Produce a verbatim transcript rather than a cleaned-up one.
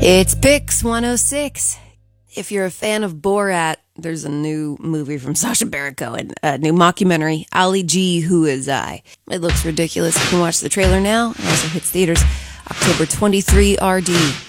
It's Pix one oh six. If you're a fan of Borat, there's a new movie from Sacha Baron Cohen, a new mockumentary, Ali G, Who Is I? It looks ridiculous. You can watch the trailer now. It also hits theaters October twenty-third R D.